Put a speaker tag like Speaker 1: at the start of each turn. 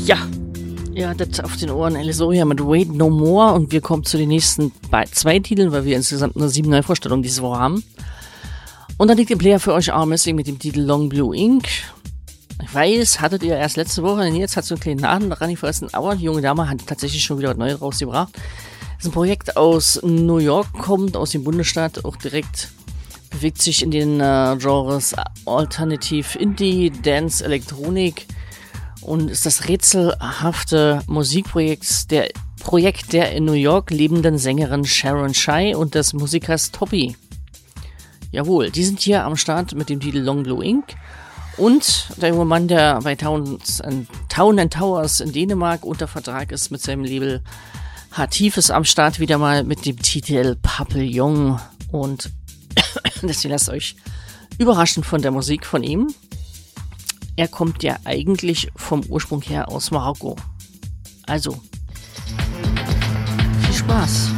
Speaker 1: Ja, ihr hattet auf den Ohren Elisoria mit Wait No More und wir kommen zu den nächsten zwei Titeln, weil wir insgesamt nur 7 Neuvorstellungen diese Woche haben. Und dann liegt im Player für euch Missing mit dem Titel Long Blue Ink. Ich weiß, hattet ihr erst letzte Woche, denn jetzt hat so einen kleinen Namen daran gefressen, aber die junge Dame hat tatsächlich schon wieder was Neues rausgebracht. Das ist ein Projekt aus New York, kommt aus dem Bundesstaat, auch direkt bewegt sich in den Genres Alternative Indie, Dance, Elektronik und ist das rätselhafte Musikprojekt der in New York lebenden Sängerin Sharon Shai und des Musikers Toppy. Jawohl, die sind hier am Start mit dem Titel Long Blue Ink. Und der junge Mann, der bei Town and Towers in Dänemark unter Vertrag ist mit seinem Label Hatif, ist am Start wieder mal mit dem Titel Papillon. Und deswegen lasst euch überraschen von der Musik von ihm. Er kommt ja eigentlich vom Ursprung her aus Marokko. Also, viel Spaß.